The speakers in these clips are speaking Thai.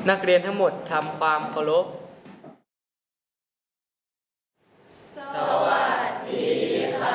นักเรียนทั้งหมดทำความเคารพสวัสดีค่ะ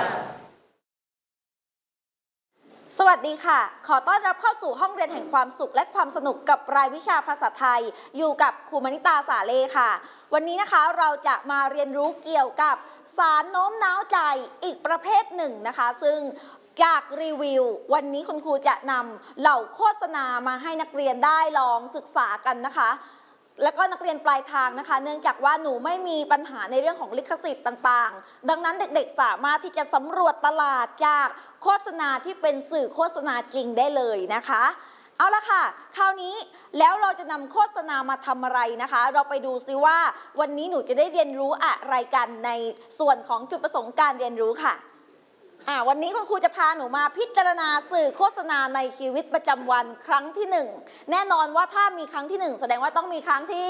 สวัสดีค่ะขอต้อนรับเข้าสู่ห้องเรียนแห่งความสุขและความสนุกกับรายวิชาภาษาไทยอยู่กับครูมณิตาสาเลค่ะวันนี้นะคะเราจะมาเรียนรู้เกี่ยวกับสารโน้มน้าวใจอีกประเภทหนึ่งนะคะซึ่งจากรีวิววันนี้คุณครูจะนำเหล่าโฆษณามาให้นักเรียนได้ลองศึกษากันนะคะแล้วก็นักเรียนปลายทางนะคะเนื่องจากว่าหนูไม่มีปัญหาในเรื่องของลิขสิทธิ์ต่างๆดังนั้นเด็กๆสามารถที่จะสำรวจตลาดจากโฆษณาที่เป็นสื่อโฆษณาจริงได้เลยนะคะเอาละค่ะคราวนี้แล้วเราจะนำโฆษณามาทำอะไรนะคะเราไปดูซิว่าวันนี้หนูจะได้เรียนรู้อะไรกันในส่วนของจุดประสงค์การเรียนรู้ค่ะวันนี้คุณครูจะพาหนูมาพิจารณาสื่อโฆษณาในชีวิตประจำวันครั้งที่1แน่นอนว่าถ้ามีครั้งที่1แสดงว่าต้องมีครั้งที่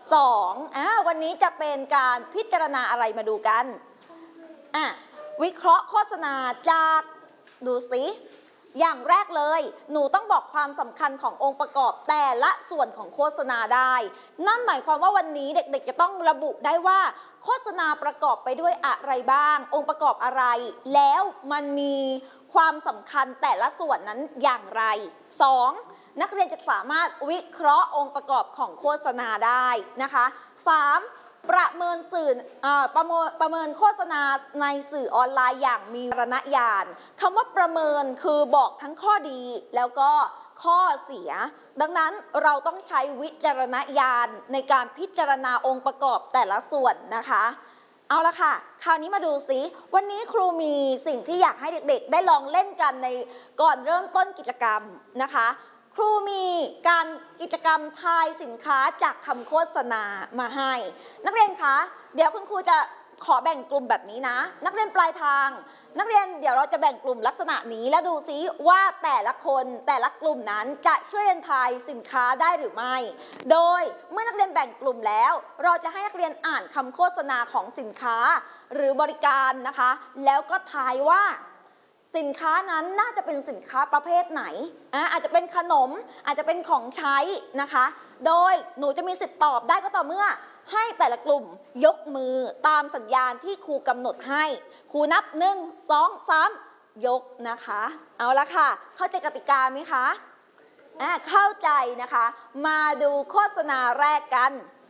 2วันนี้จะเป็นการพิจารณาอะไรมาดูกันวิเคราะห์โฆษณาจากดูสิอย่างแรกเลยหนูต้องบอกความสำคัญขององค์ประกอบแต่ละส่วนของโฆษณาได้นั่นหมายความว่าวันนี้เด็กๆจะต้องระบุได้ว่าโฆษณาประกอบไปด้วยอะไรบ้างองค์ประกอบอะไรแล้วมันมีความสำคัญแต่ละส่วนนั้นอย่างไร2นักเรียนจะสามารถวิเคราะห์องค์ประกอบของโฆษณาได้นะคะ3ประเมินสื่อประเมินโฆษณาในสื่อออนไลน์อย่างมีวิจารณญาณคำว่าประเมินคือบอกทั้งข้อดีแล้วก็ข้อเสียดังนั้นเราต้องใช้วิจารณญาณในการพิจารณาองค์ประกอบแต่ละส่วนนะคะเอาละค่ะคราวนี้มาดูสิวันนี้ครูมีสิ่งที่อยากให้เด็กๆได้ลองเล่นกันในก่อนเริ่มต้นกิจกรรมนะคะครูมีการกิจกรรมทายสินค้าจากคำโฆษณามาให้นักเรียนคะเดี๋ยวคุณครูจะขอแบ่งกลุ่มแบบนี้นะนักเรียนปลายทางนักเรียนเดี๋ยวเราจะแบ่งกลุ่มลักษณะนี้แล้วดูซิว่าแต่ละคนแต่ละกลุ่มนั้นจะช่วยกันทายสินค้าได้หรือไม่โดยเมื่อนักเรียนแบ่งกลุ่มแล้วเราจะให้นักเรียนอ่านคำโฆษณาของสินค้าหรือบริการนะคะแล้วก็ทายว่าสินค้านั้นน่าจะเป็นสินค้าประเภทไหนอาจจะเป็นขนมอาจจะเป็นของใช้นะคะโดยหนูจะมีสิทธิ์ตอบได้ก็ต่อเมื่อให้แต่ละกลุ่มยกมือตามสัญญาณที่ครูกำหนดให้ครูนับ1 2 3ยกนะคะเอาละค่ะเข้าใจกติกาไหมคะเข้าใจนะคะมาดูโฆษณาแรกกัน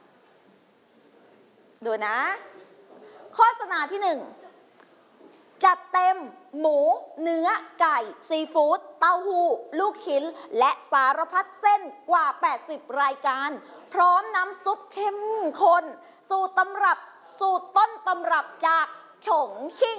ดูนะโฆษณาที่1จัดเต็มหมูเนื้อไก่ซีฟู้ดเต้าหู้ลูกชิ้นและสารพัดเส้นกว่า80รายการพร้อมน้ำซุปเข้มข้นสูตรต้นตำรับจากฉงชิ่ง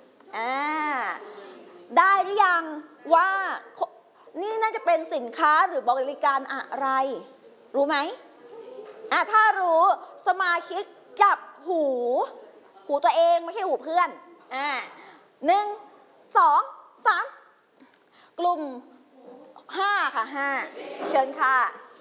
ได้หรือยังว่านี่น่าจะเป็นสินค้าหรือบริการอะไรรู้ไหมถ้ารู้สมาชิกจับหูตัวเองไม่ใช่หูเพื่อน1 2 3กลุ่ม5ค่ะ5เชิญค่ะ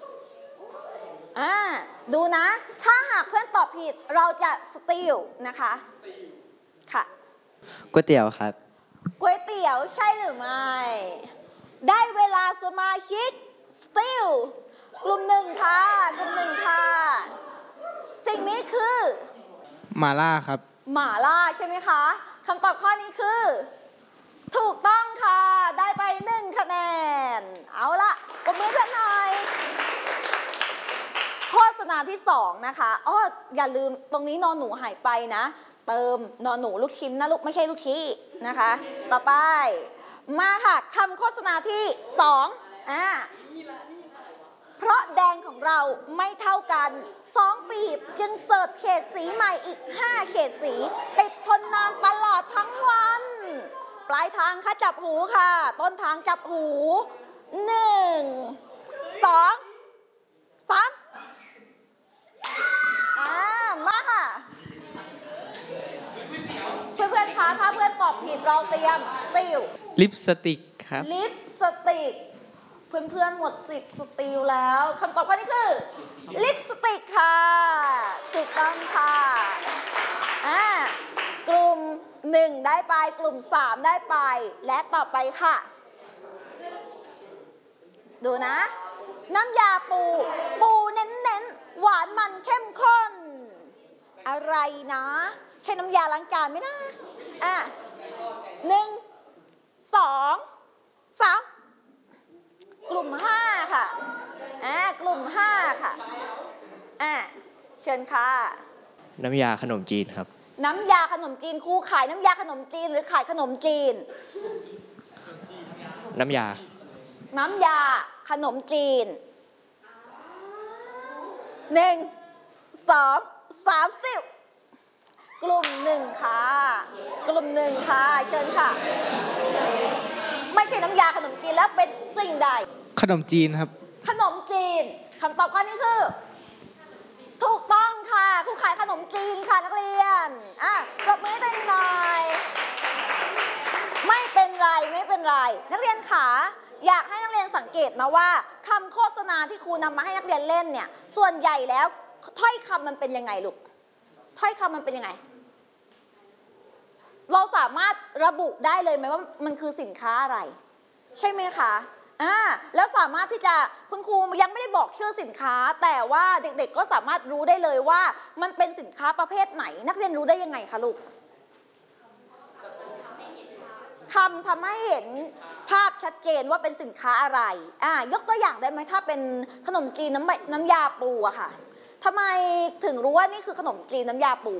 ดูนะถ้าหากเพื่อนตอบผิดเราจะสตีลนะคะค่ะก๋วยเตี๋ยวครับก๋วยเตี๋ยวใช่หรือไม่ได้เวลาสมาชิกสตีลกลุ่ม1ค่ะกลุ่ม1ค่ะสิ่งนี้คือหม่าล่าครับหม่าล่าใช่ไหมคะคำตอบข้อนี้คือถูกต้องค่ะได้ไป1คะแนนเอาละปรบมือเพื่อนหน่อยโฆษณาที่2นะคะอย่าลืมตรงนี้นอนหนูหายไปนะเติมนอนหนูลูกชิ้นนะลูกไม่ใช่ลูกชี้นะคะต่อไปมาค่ะคำโฆษณาที่2เพราะแดงของเราไม่เท่ากัน2ปีบจึงเสิร์ฟเฉดสีใหม่อีก5เฉดสีติดทนนานตลอดทั้งวันปลายทางค่ะจับหูค่ะต้นทางจับหู1 2 3มาค่ะเพื่อนๆคะถ้าเพื่อนตอบผิดเราเตรียมสตีลลิปสติกครับลิปสติกเพื่อนๆหมดสิทธิ์สตีลแล้วคำตอบข้อนี้คือลิปสติกค่ะถูกต้องค่ะกลุ่ม1ได้ไปกลุ่ม3ได้ไปและต่อไปค่ะดูนะน้ำยาปูเน้นเข้มข้นอะไรนะใช้น้ำยาล้างจานไหมนะ1 2 3กลุ่ม5ค่ะกลุ่ม5ค่ะเชิญค่ะน้ำยาขนมจีนครับน้ำยาขนมจีนครูขายน้ำยาขนมจีนหรือขายขนมจีนน้ำยาขนมจีน1 2 30กลุ่ม1ค่ะกลุ่ม1ค่ะเชิญค่ะไม่ใช่น้ำยาขนมจีนแล้วเป็นสิ่งใดขนมจีนครับขนมจีนคำตอบข้อนี้คือถูกต้องค่ะครูขายขนมจีนค่ะนักเรียนปรบมือให้ตัวเองหน่อยไม่เป็นไรนักเรียนขาอยากให้นักเรียนสังเกตนะว่าคำโฆษณาที่ครูนำมาให้นักเรียนเล่นเนี่ยส่วนใหญ่แล้วถ้อยคำมันเป็นยังไงลูกถ้อยคำมันเป็นยังไงเราสามารถระบุได้เลยไหมว่ามันคือสินค้าอะไรใช่ไหมคะแล้วสามารถที่จะคุณครูยังไม่ได้บอกชื่อสินค้าแต่ว่าเด็กๆก็สามารถรู้ได้เลยว่ามันเป็นสินค้าประเภทไหนนักเรียนรู้ได้ยังไงคะลูกคำทำให้เห็นภาพชัดเจนว่าเป็นสินค้าอะไรยกตัวอย่างได้ไหมถ้าเป็นขนมจีนน้ำยาปูอะค่ะทำไมถึงรู้ว่านี่คือขนมจีนน้ำยาปู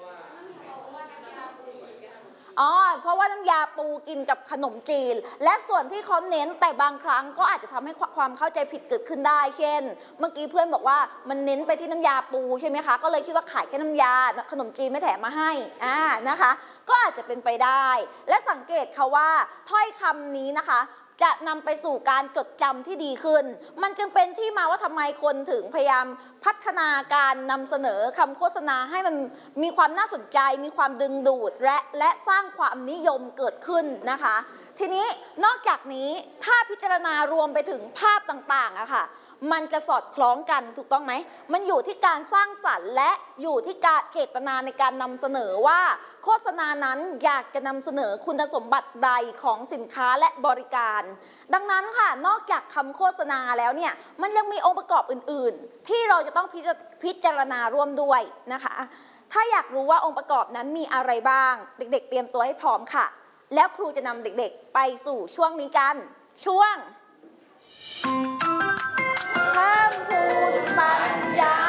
เพราะว่าน้ำยาปูกินกับขนมจีนและส่วนที่เขาเน้นแต่บางครั้งก็อาจจะทำให้ความเข้าใจผิดเกิดขึ้นได้เช่นเมื่อกี้เพื่อนบอกว่ามันเน้นไปที่น้ำยาปูใช่ไหมคะก็เลยคิดว่าขายแค่น้ำยาขนมจีนไม่แถมมาให้นะคะก็อาจจะเป็นไปได้และสังเกตค่ะว่าถ้อยคำนี้นะคะจะนำไปสู่การจดจำที่ดีขึ้นมันจึงเป็นที่มาว่าทำไมคนถึงพยายามพัฒนาการนำเสนอคำโฆษณาให้มันมีความน่าสนใจมีความดึงดูดและสร้างความนิยมเกิดขึ้นนะคะทีนี้นอกจากนี้ถ้าพิจารณารวมไปถึงภาพต่างๆอะค่ะมันจะสอดคล้องกันถูกต้องไหมมันอยู่ที่การสร้างสรรค์และอยู่ที่การเจตนาในการนำเสนอว่าโฆษณานั้นอยากจะนำเสนอคุณสมบัติใดของสินค้าและบริการดังนั้นค่ะนอกจากคำโฆษณาแล้วเนี่ยมันยังมีองค์ประกอบอื่นๆที่เราจะต้องพิจารณาร่วมด้วยนะคะถ้าอยากรู้ว่าองค์ประกอบนั้นมีอะไรบ้างเด็กๆเตรียมตัวให้พร้อมค่ะแล้วครูจะนำเด็กๆไปสู่ช่วงนี้กันช่วงเพิ่มพูนปัญญา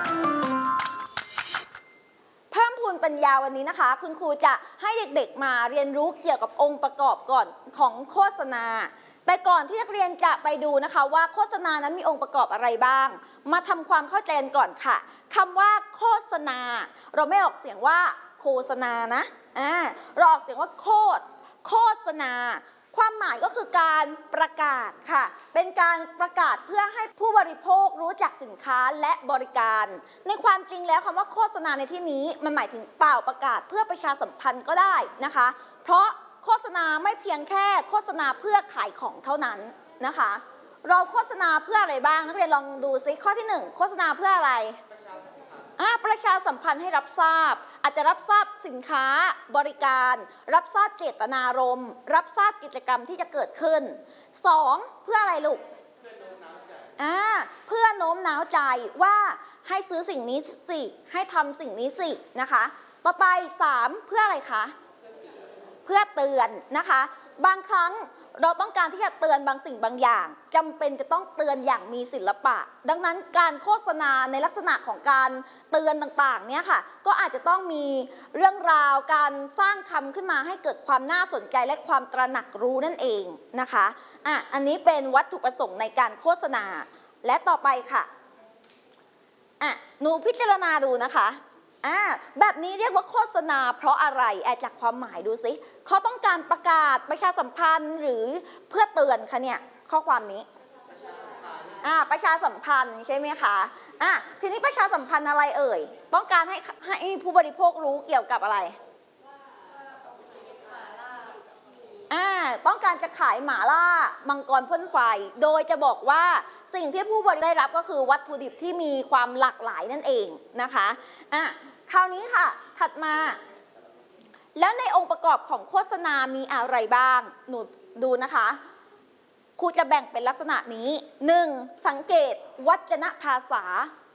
เพิ่มพูนปัญญาวันนี้นะคะคุณครูจะให้เด็กๆมาเรียนรู้เกี่ยวกับองค์ประกอบก่อนของโฆษณาแต่ก่อนที่นักเรียนจะไปดูนะคะว่าโฆษณานั้นมีองค์ประกอบอะไรบ้างมาทำความเข้าใจก่อนค่ะคำว่าโฆษณาเราไม่ออกเสียงว่าโฆษณานะเราออกเสียงว่าโฆษณาความหมายก็คือการประกาศค่ะเป็นการประกาศเพื่อให้ผู้บริโภครู้จักสินค้าและบริการในความจริงแล้วคำว่าโฆษณาในที่นี้มันหมายถึงเปล่าประกาศเพื่อประชาสัมพันธ์ก็ได้นะคะเพราะโฆษณาไม่เพียงแค่โฆษณาเพื่อขายของเท่านั้นนะคะเราโฆษณาเพื่ออะไรบ้างนักเรียนลองดูซิข้อที่1โฆษณาเพื่ออะไรประชาสัมพันธ์ให้รับทราบอาจจะรับทราบสินค้าบริการรับทราบเจตนารมณ์รับทราบกิจกรรมที่จะเกิดขึ้น2เพื่ออะไรลูกเพื่อโน้มน้าวใจว่าให้ซื้อสิ่งนี้สิให้ทำสิ่งนี้สินะคะต่อไป3เพื่ออะไรคะเพื่อเตือนนะคะบางครั้งเราต้องการที่จะเตือนบางสิ่งบางอย่างจำเป็นจะต้องเตือนอย่างมีศิลปะดังนั้นการโฆษณาในลักษณะของการเตือนต่างๆเนี่ยค่ะก็อาจจะต้องมีเรื่องราวการสร้างคำขึ้นมาให้เกิดความน่าสนใจและความตระหนักรู้นั่นเองนะคะอันนี้เป็นวัตถุประสงค์ในการโฆษณาและต่อไปค่ะหนูพิจารณาดูนะคะแบบนี้เรียกว่าโฆษณาเพราะอะไรจากความหมายดูสิเขาต้องการประกาศประชาสัมพันธ์หรือเพื่อเตือนคะเนี่ยข้อความนี้ประชาสัมพันธ์ใช่ไหมคะทีนี้ประชาสัมพันธ์อะไรเอ่ยต้องการให้ผู้บริโภครู้เกี่ยวกับอะไรต้องการจะขายหม่าล่ามังกรพ่นไฟโดยจะบอกว่าสิ่งที่ผู้บริโภคได้รับก็คือวัตถุดิบที่มีความหลากหลายนั่นเองนะคะคราวนี้ค่ะถัดมาแล้วในองค์ประกอบของโฆษณามีอะไรบ้างหนูดูนะคะครูจะแบ่งเป็นลักษณะนี้ 1. สังเกตวจนภาษา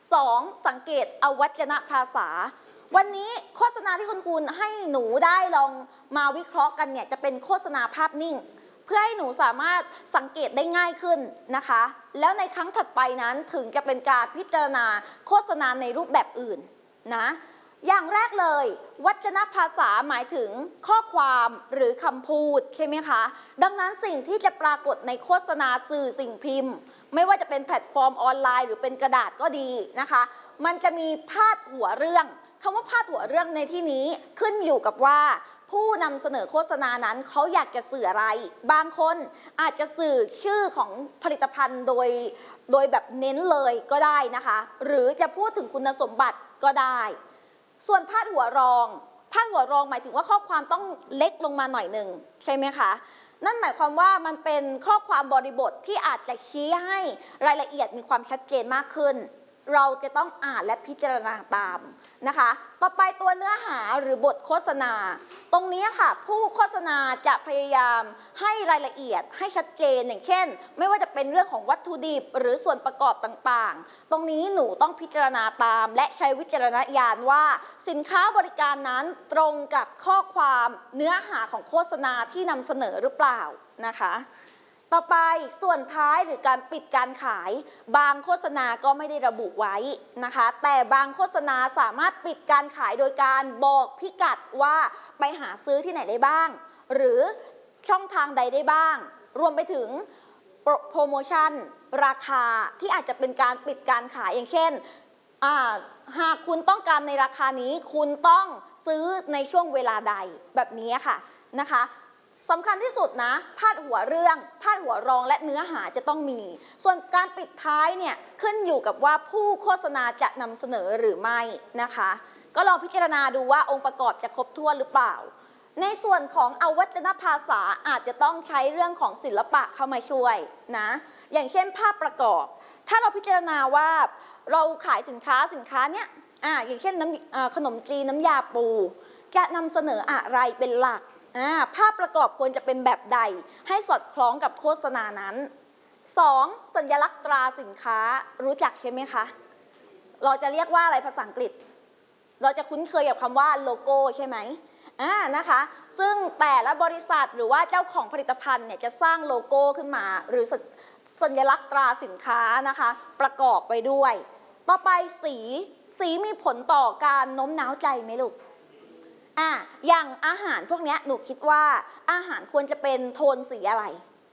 2. สังเกตอวัจนภาษาวันนี้โฆษณาที่คุณครูให้หนูได้ลองมาวิเคราะห์กันเนี่ยจะเป็นโฆษณาภาพนิ่งเพื่อให้หนูสามารถสังเกตได้ง่ายขึ้นนะคะแล้วในครั้งถัดไปนั้นถึงจะเป็นการพิจารณาโฆษณาในรูปแบบอื่นนะอย่างแรกเลยวจนภาษาหมายถึงข้อความหรือคำพูดใช่ไหมคะดังนั้นสิ่งที่จะปรากฏในโฆษณาสื่อสิ่งพิมพ์ไม่ว่าจะเป็นแพลตฟอร์มออนไลน์หรือเป็นกระดาษก็ดีนะคะมันจะมีพาดหัวเรื่องคำว่าพาดหัวเรื่องในที่นี้ขึ้นอยู่กับว่าผู้นำเสนอโฆษณานั้นเขาอยากจะสื่ออะไรบางคนอาจจะสื่อชื่อของผลิตภัณฑ์โดยแบบเน้นเลยก็ได้นะคะหรือจะพูดถึงคุณสมบัติก็ได้ส่วนพาดหัวรองหมายถึงว่าข้อความต้องเล็กลงมาหน่อยหนึ่งใช่ไหมคะนั่นหมายความว่ามันเป็นข้อความบริบทที่อาจจะชี้ให้รายละเอียดมีความชัดเจนมากขึ้นเราจะต้องอ่านและพิจารณาตามนะคะต่อไปตัวเนื้อหาหรือบทโฆษณาตรงนี้ค่ะผู้โฆษณาจะพยายามให้รายละเอียดให้ชัดเจนอย่างเช่นไม่ว่าจะเป็นเรื่องของวัตถุดิบหรือส่วนประกอบต่างๆตรงนี้หนูต้องพิจารณาตามและใช้วิจารณญาณว่าสินค้าบริการนั้นตรงกับข้อความเนื้อหาของโฆษณาที่นำเสนอหรือเปล่านะคะต่อไปส่วนท้ายหรือการปิดการขายบางโฆษณาก็ไม่ได้ระบุไว้นะคะแต่บางโฆษณาสามารถปิดการขายโดยการบอกพิกัดว่าไปหาซื้อที่ไหนได้บ้างหรือช่องทางใดได้บ้างรวมไปถึงโปรโมชั่นราคาที่อาจจะเป็นการปิดการขายอย่างเช่นหากคุณต้องการในราคานี้คุณต้องซื้อในช่วงเวลาใดแบบนี้ค่ะนะคะสำคัญที่สุดนะพาดหัวเรื่องพาดหัวรองและเนื้อหาจะต้องมีส่วนการปิดท้ายเนี่ยขึ้นอยู่กับว่าผู้โฆษณาจะนำเสนอหรือไม่นะคะก็ลองพิจารณาดูว่าองค์ประกอบจะครบถ้วนหรือเปล่าในส่วนของอวัจนภาษาอาจจะต้องใช้เรื่องของศิลปะเข้ามาช่วยนะอย่างเช่นภาพประกอบถ้าเราพิจารณาว่าเราขายสินค้าเนี้ยอย่างเช่นขนมจีนน้ำยาปูจะนำเสนออะไรเป็นหลักภาพประกอบควรจะเป็นแบบใดให้สอดคล้องกับโฆษณานั้น 2. สัญลักษณ์ตราสินค้ารู้จักใช่ไหมคะเราจะเรียกว่าอะไรภาษาอังกฤษเราจะคุ้นเคยกับคำว่าโลโก้ใช่ไหมนะคะซึ่งแต่ละบริษัทหรือว่าเจ้าของผลิตภัณฑ์เนี่ยจะสร้างโลโก้ขึ้นมาหรือสัญลักษณ์ตราสินค้านะคะประกอบไปด้วยต่อไปสีมีผลต่อการโน้มน้าวใจไหมลูกอย่างอาหารพวกนี้หนูคิดว่าอาหารควรจะเป็นโทนสีอะไร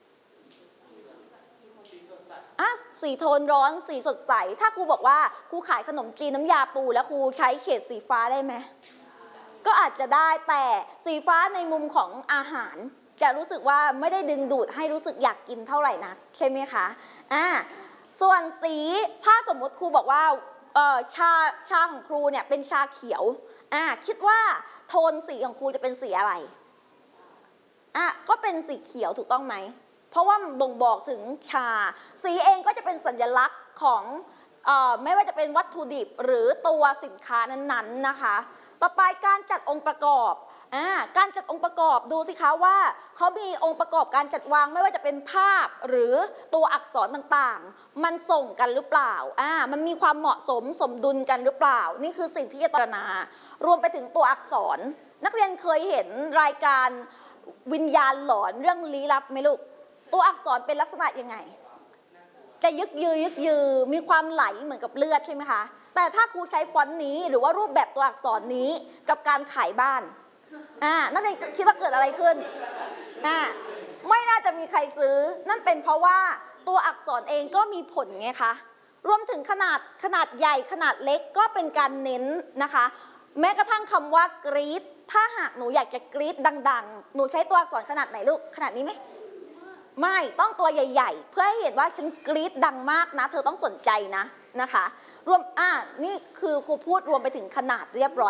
สีโทนร้อนสีสดใสถ้าครูบอกว่าครูขายขนมจีนน้ำยาปูแล้วครูใช้เฉดสีฟ้าได้ไหมก็อาจจะได้แต่สีฟ้าในมุมของอาหารจะรู้สึกว่าไม่ได้ดึงดูดให้รู้สึกอยากกินเท่าไหร่นะใช่ไหมคะส่วนสีถ้าสมมติครูบอกว่าชาของครูเนี่ยเป็นชาเขียวคิดว่าโทนสีของครูจะเป็นสีอะไรก็เป็นสีเขียวถูกต้องไหมเพราะว่ามันบ่งบอกถึงชาสีเองก็จะเป็นสัญลักษณ์ของไม่ว่าจะเป็นวัตถุดิบหรือตัวสินค้านั้นๆนะคะต่อไปการจัดองค์ประกอบการจัดองค์ประกอบดูสิคะว่าเขามีองค์ประกอบการจัดวางไม่ว่าจะเป็นภาพหรือตัวอักษรต่างๆมันส่งกันหรือเปล่ามันมีความเหมาะสมสมดุลกันหรือเปล่านี่คือสิ่งที่จะพิจารณารวมไปถึงตัวอักษรนักเรียนเคยเห็นรายการวิญญาณหลอนเรื่องลี้ลับไหมลูกตัวอักษรเป็นลักษณะยังไงจะยึกยือมีความไหลเหมือนกับเลือดใช่ไหมคะแต่ถ้าครูใช้ฟอนต์นี้หรือว่ารูปแบบตัวอักษรนี้กับการขายบ้านนักเรียนคิดว่าเกิดอะไรขึ้นไม่น่าจะมีใครซื้อนั่นเป็นเพราะว่าตัวอักษรเองก็มีผลไงคะรวมถึงขนาดใหญ่ขนาดเล็กก็เป็นการเน้นนะคะแม้กระทั่งคำว่ากรี๊ดถ้าหากหนูอยากจะกรี๊ดดังๆหนูใช้ตัวอักษรขนาดไหนลูกขนาดนี้ไหมไม่ต้องตัวใหญ่ๆเพื่อให้เห็นว่าฉันกรี๊ดดังมากนะเธอต้องสนใจนะคะรวมนี่คือครูพูดรวมไปถึงขนาดเรียบร้อย